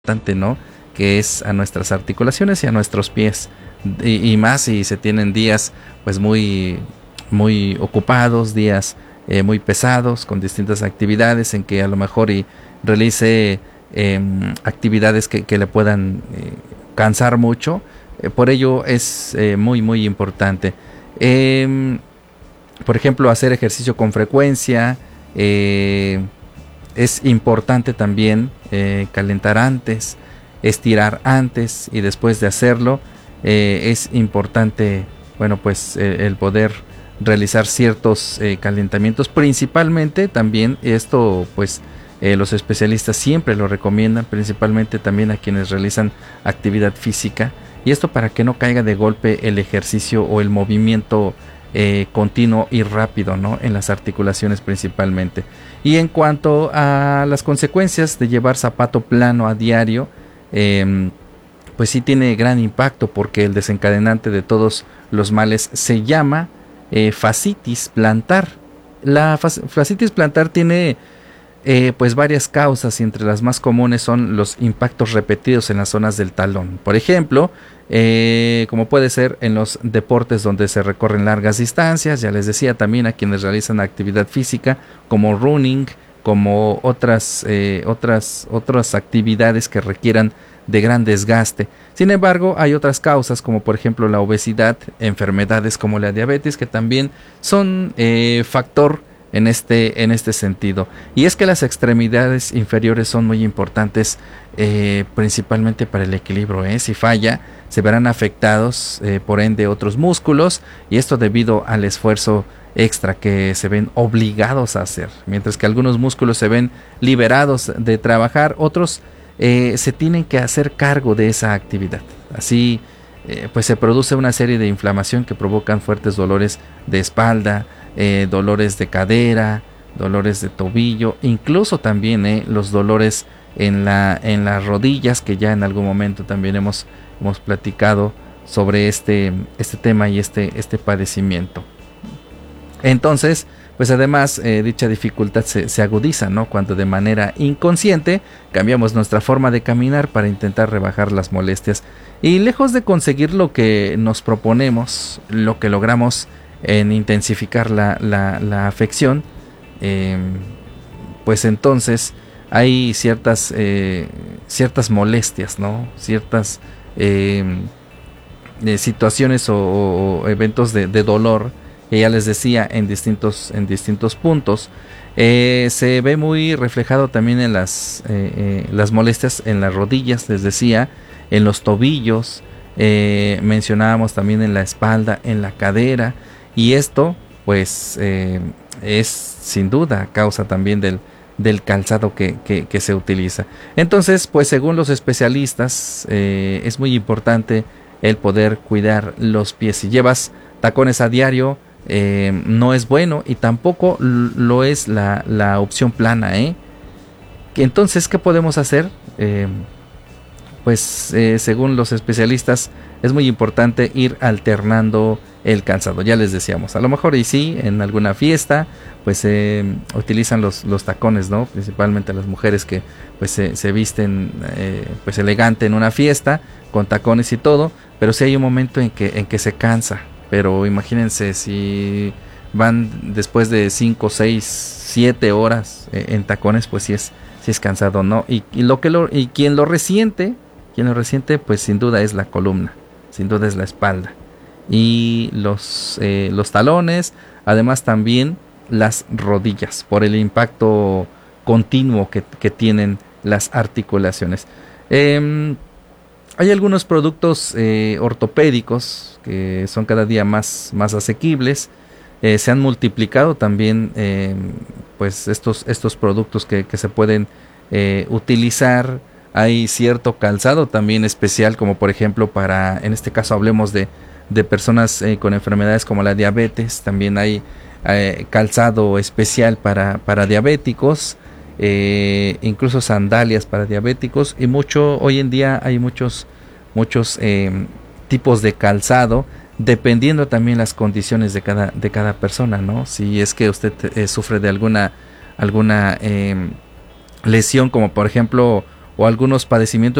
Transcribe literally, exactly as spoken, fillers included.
importante, ¿no? Que es a nuestras articulaciones y a nuestros pies. Y, y más si se tienen días pues muy, muy ocupados, días eh, muy pesados, con distintas actividades en que a lo mejor y realice eh, actividades que, que le puedan eh, cansar mucho. Eh, por ello es eh, muy muy importante. Eh, por ejemplo, hacer ejercicio con frecuencia. Eh, es importante también eh, calentar antes, estirar antes y después de hacerlo. Eh, es importante, bueno, pues eh, el poder realizar ciertos eh, calentamientos, principalmente también esto, pues eh, los especialistas siempre lo recomiendan, principalmente también a quienes realizan actividad física, y esto para que no caiga de golpe el ejercicio o el movimiento eh, continuo y rápido, ¿no? En las articulaciones principalmente. Y en cuanto a las consecuencias de llevar zapato plano a diario, eh, pues sí tiene gran impacto, porque el desencadenante de todos los males se llama eh, fascitis plantar. La fascitis plantar tiene eh, pues varias causas, y entre las más comunes son los impactos repetidos en las zonas del talón. Por ejemplo, eh, como puede ser en los deportes donde se recorren largas distancias, ya les decía, también a quienes realizan actividad física como running, como otras, eh, otras, otras actividades que requieran de gran desgaste. Sin embargo, hay otras causas, como por ejemplo la obesidad, enfermedades como la diabetes, que también son eh, factor en este, en este sentido. Y es que las extremidades inferiores son muy importantes, eh, principalmente para el equilibrio, ¿eh? Si falla, se verán afectados eh, por ende otros músculos, y esto debido al esfuerzo extra que se ven obligados a hacer. Mientras que algunos músculos se ven liberados de trabajar, otros Eh, se tienen que hacer cargo de esa actividad. Así eh, pues se produce una serie de inflamación que provocan fuertes dolores de espalda, eh, dolores de cadera, dolores de tobillo, incluso también eh, los dolores en, la, en las rodillas, que ya en algún momento también hemos, hemos platicado sobre este, este tema y este, este padecimiento. Entonces, pues además eh, dicha dificultad se, se agudiza, ¿no? Cuando de manera inconsciente cambiamos nuestra forma de caminar para intentar rebajar las molestias, y lejos de conseguir lo que nos proponemos, lo que logramos en intensificar la, la, la afección, eh, pues entonces hay ciertas, eh, ciertas molestias, ¿no? Ciertas eh, eh, situaciones o, o eventos de, de dolor, que ya les decía, en distintos, en distintos puntos. Eh, se ve muy reflejado también en las, eh, eh, las molestias en las rodillas, les decía, en los tobillos, eh, mencionábamos también en la espalda, en la cadera, y esto pues eh, es sin duda causa también del, del calzado que, que, que se utiliza. Entonces, pues según los especialistas, eh, es muy importante el poder cuidar los pies. Si llevas tacones a diario, Eh, no es bueno, y tampoco lo es la, la opción plana, ¿eh? Entonces, ¿qué podemos hacer? Eh, pues eh, según los especialistas es muy importante ir alternando el calzado. Ya les decíamos, a lo mejor y sí, en alguna fiesta pues eh, utilizan los, los tacones, ¿no? Principalmente las mujeres que pues se, se visten eh, pues elegante en una fiesta con tacones y todo, pero sí hay un momento en que, en que se cansa. Pero imagínense si van después de cinco, seis, siete horas eh, en tacones, pues sí es, sí es cansado, ¿no? Y, y, lo que lo, y quien lo resiente, quien lo resiente, pues sin duda es la columna, sin duda es la espalda. Y los, eh, los talones, además también las rodillas, por el impacto continuo que, que tienen las articulaciones. Eh, Hay algunos productos eh, ortopédicos que son cada día más, más asequibles. Eh, se han multiplicado también eh, pues estos, estos productos que, que se pueden eh, utilizar. Hay cierto calzado también especial, como por ejemplo para, en este caso hablemos de, de personas eh, con enfermedades como la diabetes. También hay eh, calzado especial para, para diabéticos. Eh, incluso sandalias para diabéticos, y mucho hoy en día hay muchos muchos eh, tipos de calzado, dependiendo también las condiciones de cada de cada persona, ¿no? Si es que usted eh, sufre de alguna alguna eh, lesión, como por ejemplo o algunos padecimientos